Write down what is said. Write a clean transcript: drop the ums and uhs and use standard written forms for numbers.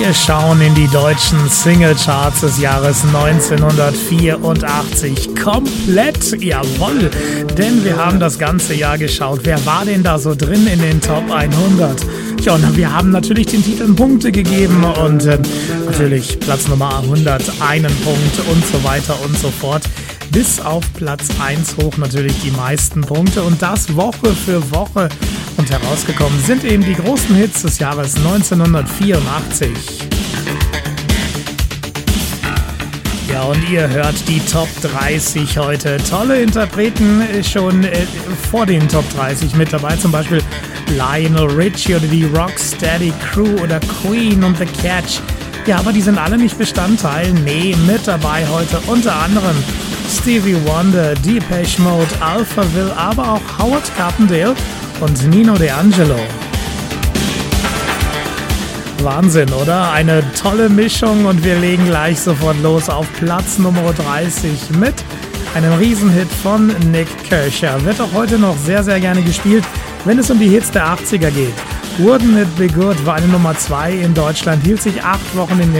Wir schauen in die deutschen Singlecharts des Jahres 1984. Komplett, jawohl, denn wir haben das ganze Jahr geschaut. Wer war denn da so drin in den Top 100? Ja, und wir haben natürlich den Titeln Punkte gegeben und natürlich Platz Nummer 100, einen Punkt und so weiter und so fort. Bis auf Platz 1 hoch natürlich die meisten Punkte und das Woche für Woche. Und herausgekommen sind eben die großen Hits des Jahres 1984. Ja, und ihr hört die Top 30 heute. Tolle Interpreten schon vor den Top 30 mit dabei, zum Beispiel Lionel Richie oder die Rocksteady Crew oder Queen und The Catch. Ja, aber die sind alle nicht Bestandteil. Nee, mit dabei heute unter anderem Stevie Wonder, Depeche Mode, Alphaville, aber auch Howard Carpendale und Nino D'Angelo. Wahnsinn, oder? Eine tolle Mischung und wir legen gleich sofort los auf Platz Nummer 30 mit einem Riesenhit von Nik Kershaw. Wird auch heute noch sehr, sehr gerne gespielt, wenn es um die Hits der 80er geht. Wouldn't It Be Good war eine Nummer 2 in Deutschland, hielt sich 8 Wochen in den